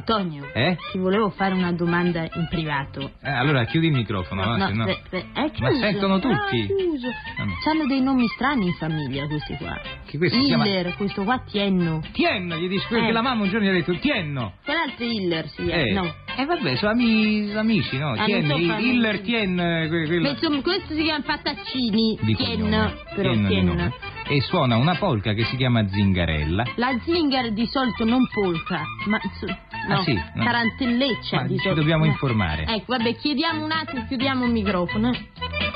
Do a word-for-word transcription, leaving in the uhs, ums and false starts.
Antonio, Eh? ti volevo fare una domanda in privato. Eh, allora chiudi il microfono, no? no, se no... se- se- è chiuso. Ma sentono tutti. Ah, chiuso. Ah, no. C'hanno dei nomi strani in famiglia questi qua. Che questo si chiama... Hiller, questo qua Tienno. Tienno, gli dice quello Eh. che la mamma un giorno gli ha detto, Tienno. Quell'altro Hiller, sì. eh. Eh. No. Eh vabbè, sono ami- amici, no? Ah, Tien, non so fare- Hiller, Tien, eh, que- quello... Beh, insomma, questo si chiama Pataccini. di Tien, cognome. però Tien di Tien. nome. E suona una polca che si chiama Zingarella. La zingara di solito non polka, ma insomma, no, Ah, sì? No. tarantelleccia Ma di ci solito. dobbiamo Eh. informare. Ecco, vabbè, chiediamo un attimo, chiudiamo il microfono. eh.